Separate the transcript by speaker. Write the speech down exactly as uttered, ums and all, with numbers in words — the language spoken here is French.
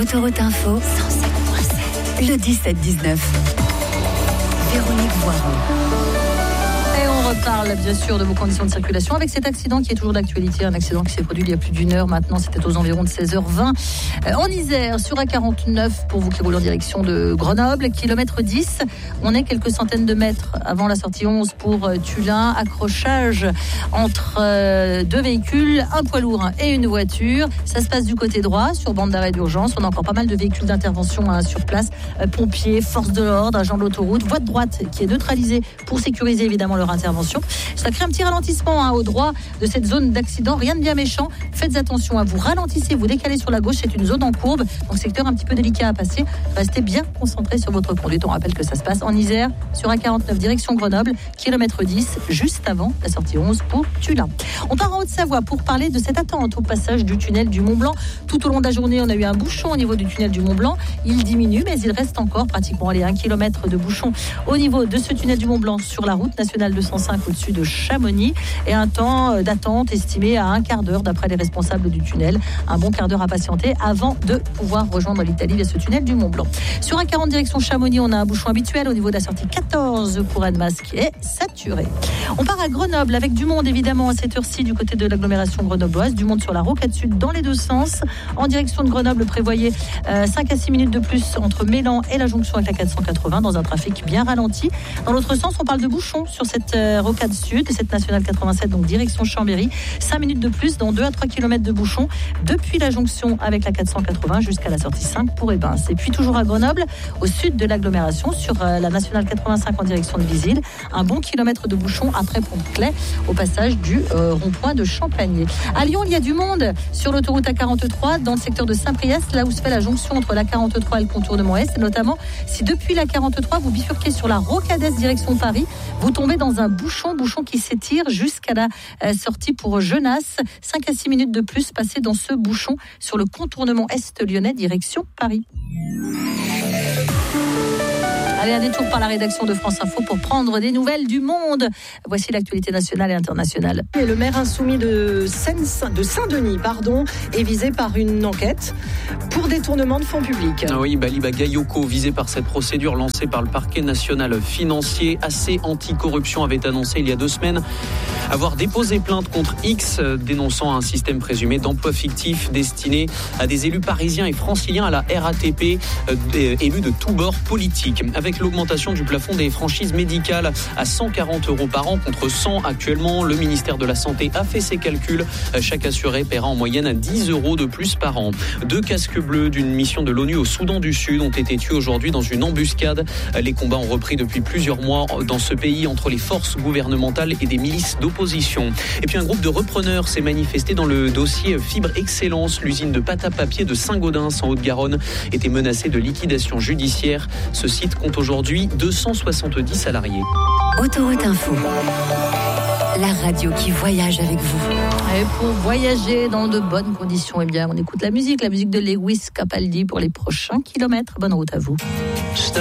Speaker 1: Autoroute Info, cent sept virgule sept. Le dix-sept dix-neuf. Véronique Voiron.
Speaker 2: Et on reparle bien sûr de vos conditions de circulation avec cet accident qui est toujours d'actualité, un accident qui s'est produit il y a plus d'une heure maintenant, c'était aux environs de seize heures vingt euh, en Isère sur A quarante-neuf pour vous qui roulez en direction de Grenoble, kilomètre dix, on est quelques centaines de mètres avant la sortie onze pour euh, Tullin, accrochage entre euh, deux véhicules, un poids lourd et une voiture, ça se passe du côté droit sur bande d'arrêt d'urgence, on a encore pas mal de véhicules d'intervention hein, sur place, euh, pompiers, forces de l'ordre, agents de l'autoroute, voie de droite qui est neutralisée pour sécuriser évidemment leur intervention. Ça crée un petit ralentissement hein, au droit de cette zone d'accident, rien de bien méchant. Faites attention à vous ralentissez, vous décalez sur la gauche, c'est une zone en courbe, donc secteur un petit peu délicat à passer. Restez bien concentrés sur votre conduite. On rappelle que ça se passe en Isère sur A quarante-neuf direction Grenoble, kilomètre dix, juste avant la sortie onze pour Tullin. On part en Haute-Savoie pour parler de cette attente au passage du tunnel du Mont-Blanc. Tout au long de la journée, on a eu un bouchon au niveau du tunnel du Mont-Blanc. Il diminue, mais il reste encore pratiquement allez, un kilomètre de bouchon au niveau de ce tunnel du Mont-Blanc sur la route nationale deux cent cinq au-dessus de Chamonix et un temps d'attente estimé à un quart d'heure d'après les responsables du tunnel. Un bon quart d'heure à patienter avant de pouvoir rejoindre l'Italie via ce tunnel du Mont-Blanc. Sur A quarante direction Chamonix, on a un bouchon habituel au niveau de la sortie quatorze pour Annemasse qui est saturé. On part à Grenoble avec du monde évidemment à cette heure-ci du côté de l'agglomération grenobloise, du monde sur la rocade sud dans les deux sens. En direction de Grenoble, prévoyez euh, cinq à six minutes de plus entre Mélan et la jonction avec la quatre cent quatre-vingts dans un trafic bien ralenti. Dans l'autre sens, on parle de bouchons sur cette euh, rocade sud et cette nationale quatre-vingt-sept, donc direction Chambéry. cinq minutes de plus dans deux à trois kilomètres de bouchons depuis la jonction avec la quatre cent quatre-vingts jusqu'à la sortie cinq pour Ebens. Et puis toujours à Grenoble, au sud de l'agglomération, sur euh, la nationale quatre-vingt-cinq en direction de Vizille, un bon kilomètre de bouchons après Pont-de-Claix au passage du euh, rond-point de Champagné. À Lyon, il y a du monde sur l'autoroute A quarante-trois dans le secteur de Saint-Priest, là où se fait la jonction entre la quarante-trois et le contournement Est, et notamment si depuis la quarante-trois vous bifurquez sur la rocade Est direction Paris, vous tombez dans un bouchon, bouchon qui s'étire jusqu'à la euh, sortie pour Genasse. cinq à six minutes de plus passées dans ce bouchon sur le contournement Est lyonnais direction Paris. Allez, un détour par la rédaction de France Info pour prendre des nouvelles du monde. Voici l'actualité nationale et internationale.
Speaker 3: Et le maire insoumis de, Seine, de Saint-Denis pardon, est visé par une enquête pour détournement de fonds publics.
Speaker 4: Ah oui, Baliba Gayoko, visé par cette procédure lancée par le parquet national financier. A C Anticorruption avait annoncé il y a deux semaines avoir déposé plainte contre X, dénonçant un système présumé d'emploi fictif destiné à des élus parisiens et franciliens à la R A T P, euh, élus de tous bords politiques. Avec l'augmentation du plafond des franchises médicales à cent quarante euros par an contre cent actuellement, le ministère de la Santé a fait ses calculs. Chaque assuré paiera en moyenne dix euros de plus par an. Deux casques bleus d'une mission de l'ONU au Soudan du Sud ont été tués aujourd'hui dans une embuscade. Les combats ont repris depuis plusieurs mois dans ce pays entre les forces gouvernementales et des milices d'opposition. Et puis un groupe de repreneurs s'est manifesté dans le dossier Fibre Excellence. L'usine de pâte à papier de Saint-Gaudens en Haute-Garonne était menacée de liquidation judiciaire. Ce site compte aujourd'hui deux cent soixante-dix salariés.
Speaker 1: Autoroute Info, la radio qui voyage avec vous.
Speaker 2: Et pour voyager dans de bonnes conditions, eh bien, on écoute la musique, la musique de Lewis Capaldi pour les prochains kilomètres. Bonne route à vous.